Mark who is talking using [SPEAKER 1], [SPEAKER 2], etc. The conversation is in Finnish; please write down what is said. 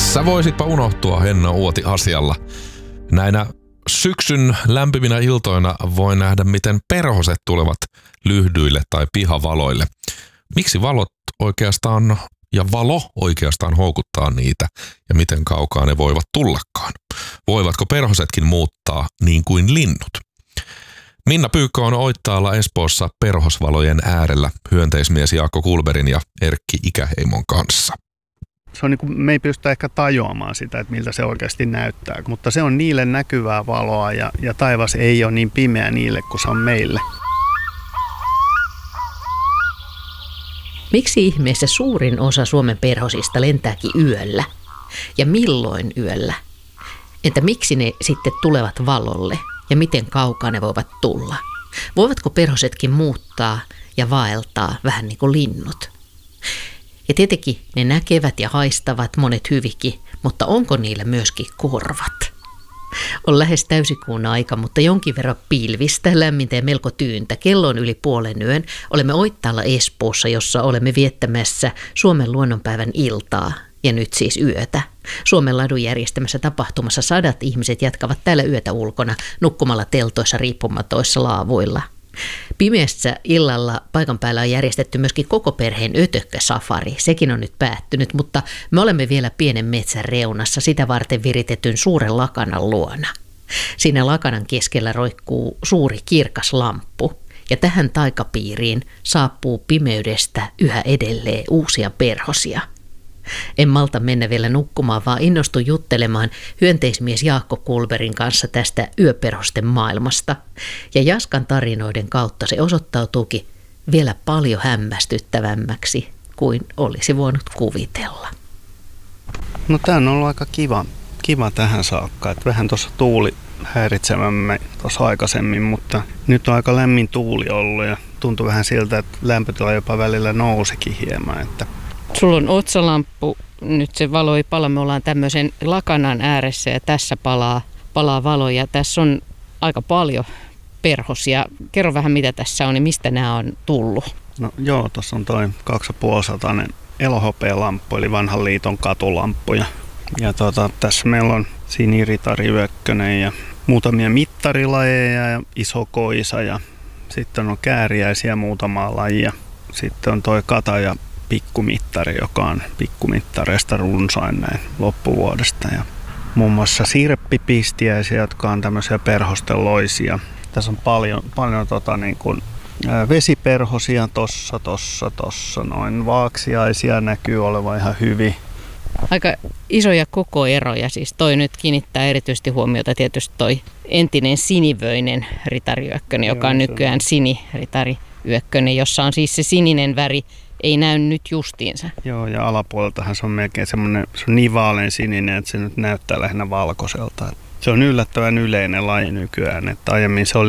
[SPEAKER 1] Sä voisitpa unohtua Henna Uoti asialla. Näinä syksyn lämpiminä iltoina voi nähdä, miten perhoset tulevat lyhdyille tai pihavaloille. Miksi valo oikeastaan houkuttaa niitä ja miten kaukaa ne voivat tullakaan? Voivatko perhosetkin muuttaa niin kuin linnut? Minna Pyykkö on Oittaalla Espoossa perhosvalojen äärellä hyönteismies Jaakko Kulberin ja Erkki Ikäheimon kanssa.
[SPEAKER 2] Se on me ei pystytä ehkä tajuamaan sitä, että miltä se oikeasti näyttää, mutta se on niille näkyvää valoa ja taivas ei ole niin pimeä niille kuin se on meille.
[SPEAKER 3] Miksi ihmeessä suurin osa Suomen perhosista lentääkin yöllä? Ja milloin yöllä? Entä miksi ne sitten tulevat valolle? Ja miten kaukaa ne voivat tulla? Voivatko perhosetkin muuttaa ja vaeltaa vähän niin kuin linnut? Ja tietenkin ne näkevät ja haistavat monet hyvinkin, mutta onko niillä myöskin korvat? On lähes täysikuun aika, mutta jonkin verran pilvistä, lämmintä ja melko tyyntä. Kello on yli 5:30. Olemme Oittaalla Espoossa, jossa olemme viettämässä Suomen luonnonpäivän iltaa. Ja nyt siis yötä. Suomen ladun järjestämässä tapahtumassa 100 ihmiset jatkavat täällä yötä ulkona nukkumalla teltoissa riippumatoissa laavuilla. Pimeässä illalla paikan päällä on järjestetty myöskin koko perheen ötökkäsafari. Sekin on nyt päättynyt, mutta me olemme vielä pienen metsän reunassa sitä varten viritetyn suuren lakanan luona. Siinä lakanan keskellä roikkuu suuri kirkas lamppu. Ja tähän taikapiiriin saapuu pimeydestä yhä edelleen uusia perhosia. En malta mennä vielä nukkumaan, vaan innostun juttelemaan hyönteismies Jaakko Kulberin kanssa tästä yöperhosten maailmasta. Ja Jaskan tarinoiden kautta se osoittautuukin vielä paljon hämmästyttävämmäksi kuin olisi voinut kuvitella.
[SPEAKER 2] No tämä on ollut aika kiva tähän saakka. Että vähän tuossa tuuli häiritsemämme tuossa aikaisemmin, mutta nyt on aika lämmin tuuli ollut ja tuntui vähän siltä, että lämpötila jopa välillä nousikin hieman. Että
[SPEAKER 4] sulla on otsalamppu, nyt se valo ei pala, me ollaan tämmöisen lakanan ääressä ja tässä palaa valo ja tässä on aika paljon perhosia. Kerro vähän mitä tässä on ja mistä nämä on tullut.
[SPEAKER 2] No joo, tuossa on toi 250 elohopealamppu eli vanhan liiton katulamppu ja tässä meillä on siniritarivyökkönen ja muutamia mittarilajeja ja iso koisa ja sitten on kääriäisiä muutamaa lajia. Sitten on toi kata ja pikkumittari, joka on pikkumittareista runsain näin loppuvuodesta. Ja muun muassa sirppipistiäisiä, jotka on tämmöisiä perhosteloisia. Tässä on paljon niin kuin vesiperhosia tossa noin. Vaaksiaisia näkyy olevan ihan hyvin.
[SPEAKER 4] Aika isoja kokoeroja, siis toi nyt kiinnittää erityisesti huomiota tietysti toi entinen sinivöinen ritarivyökkönen, joka on nykyään siniritarivyökkönen, jossa on siis se sininen väri. Ei näy nyt justiinsa. Joo, ja alapuoleltahan se on melkein semmoinen, se on niin vaalean sininen, että se nyt näyttää lähinnä valkoiselta. Se on yllättävän yleinen laji nykyään, että aiemmin se oli